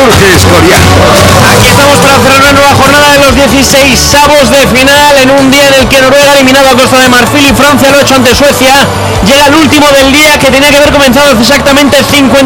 Jorge Escorial. Aquí estamos para cerrar una nueva jornada de los 16avos de final, en un día en el que Noruega ha eliminado a Costa de Marfil y Francia lo ha hecho ante Suecia. Llega el último del día, que tenía que haber comenzado hace exactamente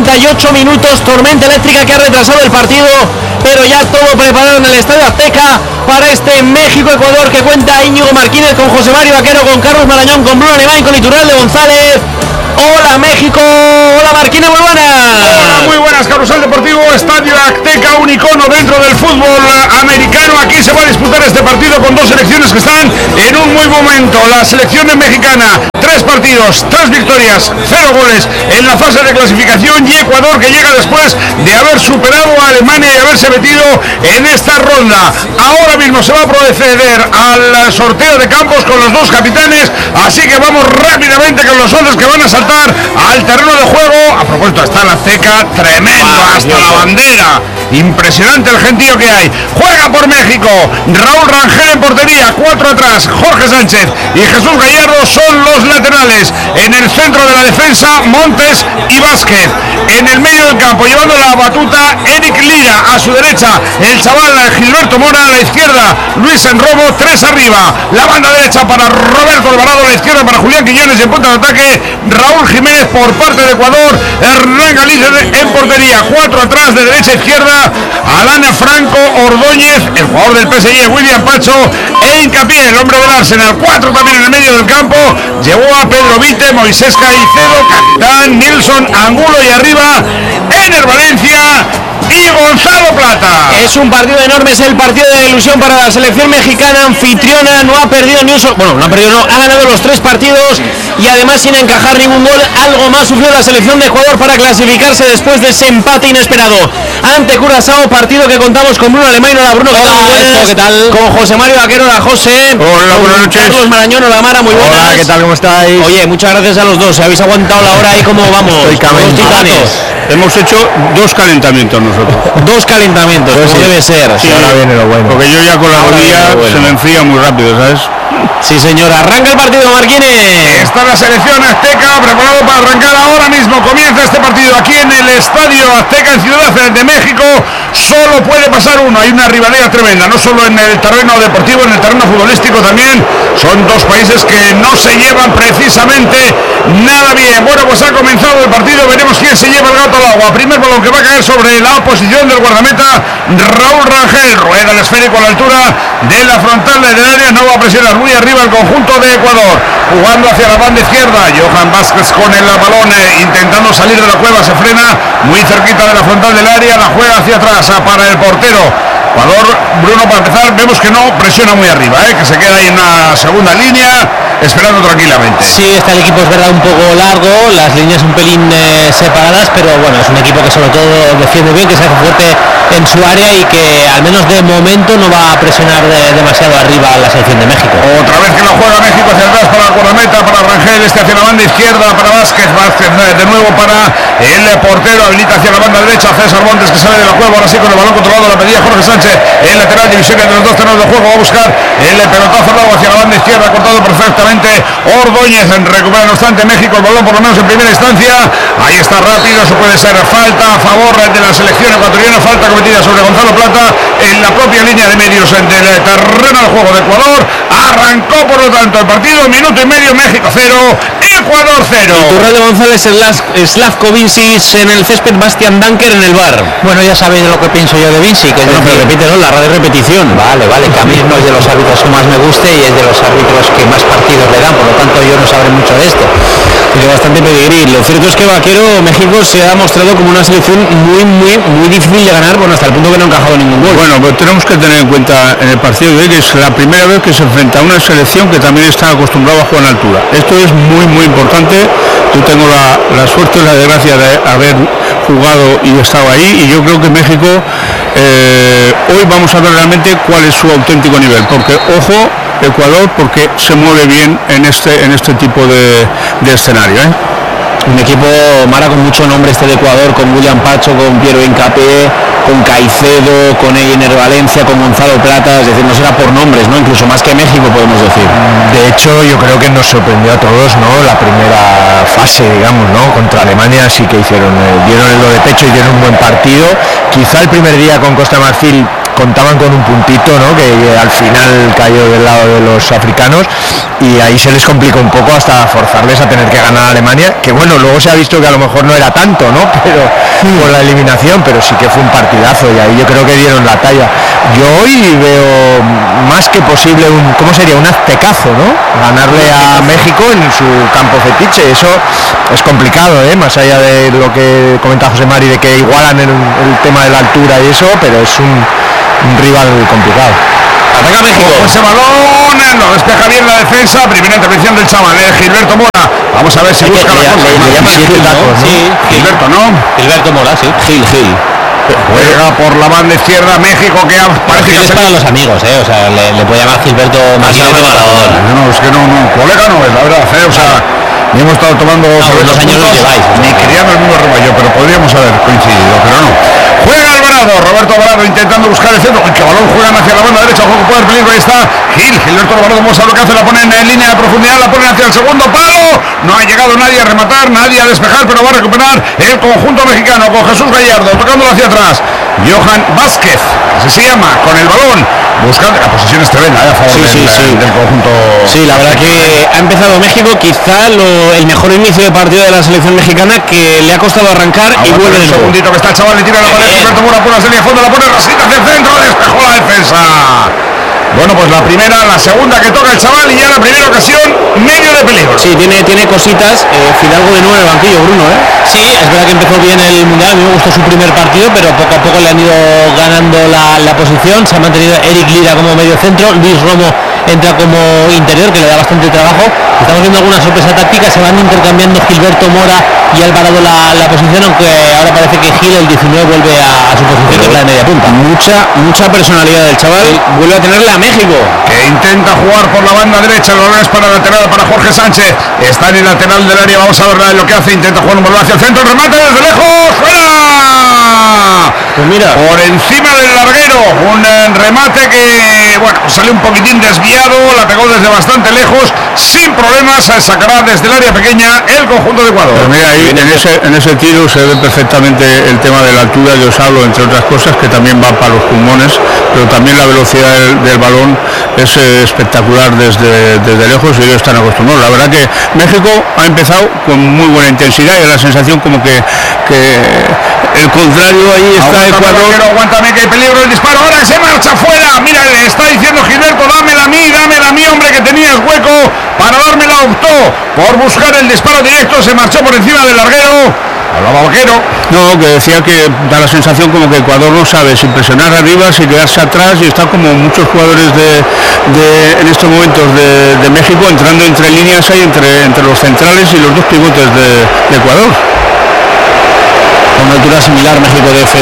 58 minutos. Tormenta eléctrica que ha retrasado el partido, pero ya todo preparado en el Estadio Azteca para este México-Ecuador, que cuenta Íñigo Martínez con José Mario Vaquero, con Carlos Marañón, con Bruno Alemán, con Iturralde González. Hola México, hola Marquines, muy buenas. Hola, muy buenas. Carrusel Deportivo, Estadio Azteca, un icono dentro del fútbol americano. Aquí se va a disputar este partido con dos selecciones que están en un muy buen momento. La selección mexicana, 3 partidos, 3 victorias, 0 goles en la fase de clasificación, y Ecuador, que llega después de haber superado a Alemania y haberse metido en esta ronda. Ahora mismo se va a proceder al sorteo de campos con los dos capitanes, así que vamos rápidamente con los 11 que van a saltar al terreno de juego. A propósito, está la Azteca tremendo, hasta la bandera. Impresionante el gentío que hay. Juega por México Raúl Rangel en portería, 4 atrás, Jorge Sánchez y Jesús Gallardo son los laterales. En el centro de la defensa, Montes y Vázquez. En el medio del campo, llevando la batuta, Eric Lira. A su derecha, el chaval Gilberto Mora. A la izquierda, Luis Enrobo. 3 arriba, la banda derecha para Roberto Alvarado, a la izquierda para Julián Quiñones, y en punta de ataque Raúl Jiménez. Por parte de Ecuador, Hernán Galicia en portería, 4 atrás, de derecha a izquierda, Alana Franco, Ordóñez, el jugador del PSG, William Pacho, e Hincapié, el hombre del Arsenal. 4 también en el medio del campo, llevó a Pedro Vite, Moisés Caicedo, capitán, Nilson Angulo, y arriba Ener Valencia y Gonzalo Plata. Es un partido enorme, es el partido de ilusión para la selección mexicana, anfitriona. No ha perdido ni un solo, bueno, no ha perdido, no, ha ganado los 3 partidos, y además sin encajar ningún gol. Algo más sufrió la selección de Ecuador para clasificarse después de ese empate inesperado ante Curazao. Partido que contamos con Bruno Alemán. Hola Bruno, ¿qué tal? Con José Mario Vaquero, hola José. Hola, buenas noches. Carlos Marañón, hola Mara, muy buenas. Hola, ¿qué tal? ¿Cómo estáis? Oye, muchas gracias a los dos, habéis aguantado la hora y cómo vamos. Estoy Los titanes. Hemos hecho 2 calentamientos nosotros. 2 calentamientos, Pues como sí. debe ser. Sí, ahora viene lo bueno. Porque yo ya con la Ahora rodilla viene lo bueno. se me enfría muy rápido, ¿sabes? Sí, señor, arranca el partido, Marquines. Está la selección azteca preparado para arrancar ahora mismo. Comienza este partido aquí en el Estadio Azteca en Ciudad de México. Solo puede pasar uno. Hay una rivalidad tremenda, no solo en el terreno deportivo, en el terreno futbolístico también. Son 2 países que no se llevan precisamente nada bien. Bueno, pues ha comenzado el partido. Veremos quién se lleva el gato al agua. Primer balón que va a caer sobre la oposición del guardameta Raúl Rangel. Rueda el esférico a la altura de la frontal del área. No va a presionar muy arriba el conjunto de Ecuador. Jugando hacia la banda izquierda, Johan Vázquez con el balón, intentando salir de la cueva. Se frena muy cerquita de la frontal del área. La juega hacia atrás para el portero. Ecuador, Bruno, para empezar, vemos que no presiona muy arriba, que se queda ahí en una segunda línea, esperando tranquilamente. Sí, está el equipo, es verdad, un poco largo, las líneas un pelín separadas, pero bueno, es un equipo que sobre todo defiende bien, que se hace fuerte en su área y que al menos de momento no va a presionar demasiado arriba a la selección de México. Otra vez que la juega México hacia atrás para el guardameta, para Rangel, hacia la banda izquierda, para Vázquez de nuevo para el portero, habilita hacia la banda derecha, César Montes, que sale de la cueva, ahora sí con el balón controlado, la pedía Jorge Sánchez, el lateral, división entre los 2 terrenos de juego, va a buscar el pelotazo largo hacia la banda izquierda, cortado perfectamente Ordóñez, recupera no obstante México el balón por lo menos en primera instancia. Ahí está rápido, eso puede ser falta a favor de la selección ecuatoriana, falta cometida sobre Gonzalo Plata en la propia línea de medios del terreno del juego de Ecuador. Arrancó por lo tanto el partido, minuto y medio, México 0, Ecuador 0. Iturralde González, Slavko Vincic en el césped, Bastian Danker en el bar. Bueno, ya sabéis lo que pienso yo de Vinci, que es Pero repítelo, la radio de repetición. Vale, que a mí no es de los árbitros que más me guste y es de los árbitros que más partidos le dan, por lo tanto yo no sabré mucho de esto. Tiene bastante pedigrí. Lo cierto es que Vaquero, México se ha mostrado como una selección muy difícil de ganar, bueno, hasta el punto que no ha encajado ningún gol. Bueno, pero tenemos que tener en cuenta en el partido de hoy que es la primera vez que se enfrenta a una selección que también está acostumbrada a jugar en altura. Esto es muy importante. Yo tengo la suerte y la desgracia de haber jugado y estado ahí, y yo creo que México hoy vamos a ver realmente cuál es su auténtico nivel, porque ojo Ecuador, porque se mueve bien en este tipo de escenario, Un equipo, Mara, con mucho nombre este de Ecuador, con William Pacho, con Piero Hincapé, con Caicedo, con Einer Valencia, con Gonzalo Plata, es decir, no será por nombres, ¿no? Incluso más que México, podemos decir. De hecho, yo creo que nos sorprendió a todos, ¿no? La primera fase, digamos, ¿no? Contra Alemania sí que hicieron, dieron el do de pecho y dieron un buen partido. Quizá el primer día con Costa de Marfil contaban con un puntito, ¿no? Que al final cayó del lado de los africanos y ahí se les complicó un poco hasta forzarles a tener que ganar a Alemania, que bueno, luego se ha visto que a lo mejor no era tanto, ¿no? Pero por la eliminación, pero sí que fue un partidazo y ahí yo creo que dieron la talla. Yo hoy veo más que posible ¿cómo sería? Un aztecazo, ¿no? Ganarle a México en su campo fetiche, eso es complicado, ¿eh? Más allá de lo que comenta José Mari, de que igualan el tema de la altura y eso, pero es un rival complicado. Ataca México. Ese balón lo despeja bien la defensa. Primera intervención del chaval, Gilberto Mora. Vamos a ver si busca la cosa. Sí, Gilberto, ¿no? Gilberto Mora, sí. Gil. Juega por la banda izquierda México, que parece que es para los amigos, o sea, le puede llamar Gilberto Maradona. No, es que no, colega no es, la verdad, o sea, ni hemos estado tomando sobre los años los lleváis, ni criando el mismo rebaño, pero podríamos haber coincidido, pero no. Juega Alvarado, Roberto Alvarado intentando buscar el centro, que balón juegan hacia la banda derecha, juego puede peligro, ahí está Gilberto Alvarado, vamos a ver lo que hace, la ponen en línea de profundidad, la ponen hacia el segundo palo, no ha llegado nadie a rematar, nadie a despejar, pero va a recuperar el conjunto mexicano con Jesús Gallardo, tocándolo hacia atrás, Johan Vázquez, así se llama, con el balón, buscando, la posesión es tremenda, a favor del conjunto. Sí, la verdad que ha empezado México, quizá el mejor inicio de partido de la selección mexicana, que le ha costado arrancar y vuelve de nuevo. Un segundito que está el chaval, le tira la pared, Gilberto Mora por la serie de fondo, la pone Rasita hacia el centro, despejó la defensa. Bueno, pues la primera, la segunda que toca el chaval y ya la primera ocasión, medio de peligro. Sí, tiene cositas, Fidalgo de nuevo en el banquillo, Bruno, Sí, es verdad que empezó bien el Mundial, a mí me gustó su primer partido, pero poco a poco le han ido ganando la posición, se ha mantenido Eric Lira como medio centro, Luis Romo entra como interior, que le da bastante trabajo, estamos viendo alguna sorpresa táctica, se van intercambiando Gilberto Mora y Alvarado la posición, aunque ahora parece que Gil, el 19, vuelve a su posición, que es la de media punta. Mucha personalidad del chaval, vuelve a tenerla a México, que intenta jugar por la banda derecha, el balón es para lateral para Jorge Sánchez, está en el lateral del área, vamos a ver lo que hace, intenta jugar un balón hacia el centro, remate desde lejos, ¡fuera! Pues mira, por encima del larguero, un remate que, bueno, sale un poquitín desviado, la pegó desde bastante lejos, sin problemas, sacará desde el área pequeña el conjunto de Ecuador. Pero mira, ahí en ese tiro se ve perfectamente el tema de la altura, que os hablo, entre otras cosas, que también va para los pulmones, pero también la velocidad del balón es espectacular desde lejos y ellos están acostumbrados. La verdad que México ha empezado con muy buena intensidad y la sensación como que el contrario ahí está Ecuador. Aguántame que hay peligro el disparo, ahora que se marcha fuera, mira, le está diciendo Gilberto, dámela a mí, hombre, que tenías hueco para dármela, optó por buscar el disparo directo, se marchó por encima del larguero. Hablaba Vaquero. No, que decía que da la sensación como que Ecuador no sabe si presionar arriba, si quedarse atrás, y está como muchos jugadores en estos momentos de México entrando entre líneas ahí, entre los centrales y los dos pivotes de Ecuador. Con una altura similar, México DF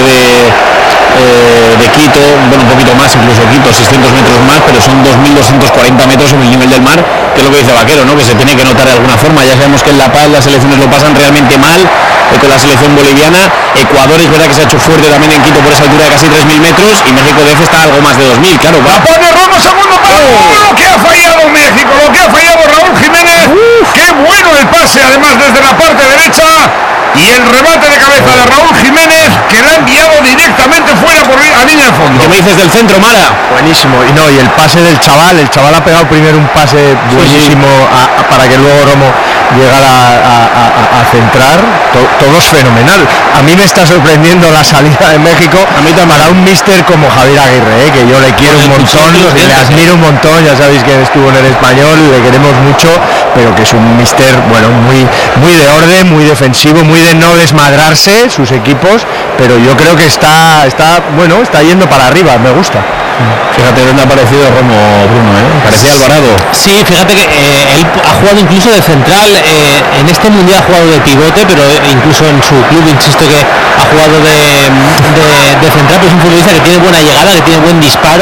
de Quito, bueno, un poquito más, incluso Quito, 600 metros más, pero son 2.240 metros sobre el nivel del mar, que es lo que dice Vaquero, ¿no? Que se tiene que notar de alguna forma. Ya sabemos que en La Paz las selecciones lo pasan realmente mal, con la selección boliviana. Ecuador es verdad que se ha hecho fuerte también en Quito por esa altura de casi 3.000 metros, y México DF está algo más de 2.000, claro. La pone Romo, segundo palo, lo que ha fallado México, lo que ha fallado Raúl Jiménez. Qué bueno el pase, además desde la parte derecha, y el remate de cabeza de Raúl Jiménez, que la ha enviado directamente fuera por a línea de fondo. ¿Qué me dices del centro, Mara? Buenísimo, y el pase del chaval ha pegado primero un pase buenísimo para que luego Romo llegara a centrar, todo es fenomenal. A mí me está sorprendiendo la salida de México, a mí también, para un míster como Javier Aguirre, que yo le quiero un montón, le admiro un montón, ya sabéis que estuvo en el Español, le queremos mucho, pero que es un míster, bueno, muy de orden, muy defensivo, muy de no desmadrarse sus equipos, pero yo creo que está yendo para arriba, me gusta. Fíjate dónde ha aparecido Romo, Bruno, parecía Alvarado. Sí, fíjate que él ha jugado incluso de central, en este mundial ha jugado de pivote, pero incluso en su club, insisto, que ha jugado de central, pero es un futbolista que tiene buena llegada, que tiene buen disparo,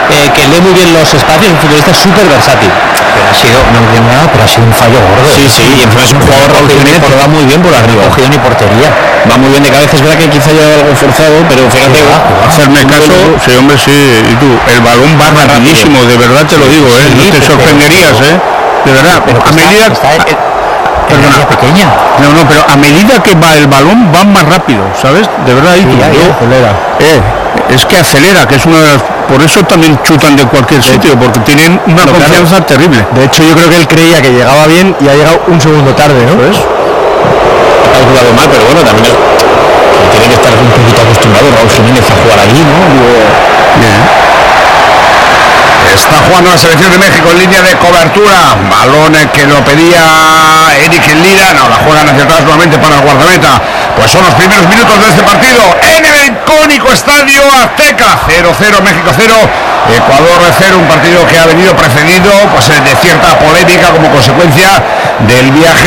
que lee muy bien los espacios, un futbolista súper versátil. Pero ha sido, no digo nada, pero ha sido un fallo gordo. Sí, y encima es un jugador que va muy bien por arriba. No ha cogido ni portería. Va muy bien de cabeza, es verdad que quizá haya algo forzado, pero fíjate, hacerme caso, sí, hombre, sí, y tú, el balón va rapidísimo, de verdad te lo digo, no te sorprenderías, de verdad, pero a medida... Perdona, pequeña. No, pero a medida que va el balón va más rápido, ¿sabes? De verdad, y tú, acelera. Es que acelera, que es una de las... Por eso también chutan de cualquier sitio, porque tienen una confianza terrible. De hecho, yo creo que él creía que llegaba bien y ha llegado un segundo tarde, ¿no? ¿Sabes? Ha calculado mal, pero bueno, también tiene que estar un poquito acostumbrado Raúl Jiménez a jugar allí, ¿no? Bien. Está jugando la selección de México en línea de cobertura. Balón que lo pedía Eric Lira. No, la juegan hacia atrás nuevamente para el guardameta. Pues son los primeros minutos de este partido en el icónico estadio Azteca. 0-0, México 0, Ecuador 0. Un partido que ha venido precedido pues de cierta polémica como consecuencia del viaje